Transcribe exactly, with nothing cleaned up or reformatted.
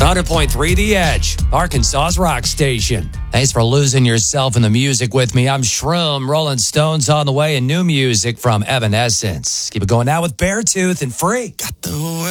one hundred point three The Edge, Arkansas's rock station. Thanks for losing yourself in the music with me. I'm Shroom. Rolling Stones on the way, and new music from Evanescence. Keep it going now with Beartooth and Free. Got the